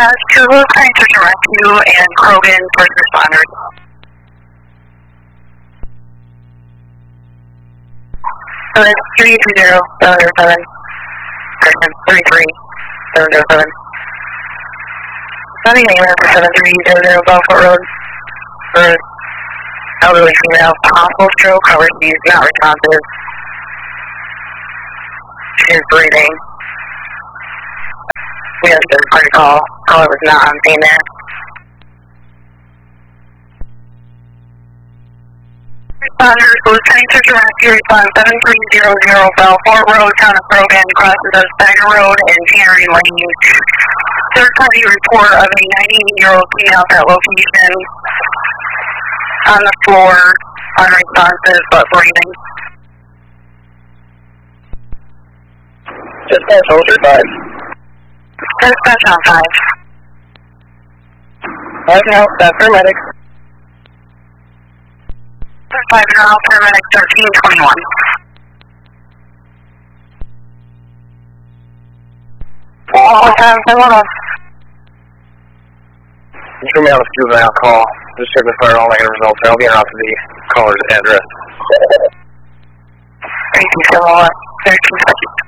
Dispatch, 2 of trying to rescue and Krogan first responders. So that's 330-707, 33707. Sending an ambulance for 7300 Belfort Road for elderly female, possible stroke, overseas, not responsive. She is breathing. We have a third-party call. Caller was not on scene there. Responders, Lieutenant Search and Rescue Response 7300 Belfort Road, Town of Krogan, crosses of Steiger Road and Tannery Lane. Third-party report of a 98-year-old female at that location. On the floor, unresponsive but breathing. Dispatch, hold your 5. Dispatch on 5. Right now, that's paramedics. 5 now, paramedic 1321. What time? Hold on. Threw me on a juvenile call. Just check the fire all negative results. I'll be off the caller's address. 13 13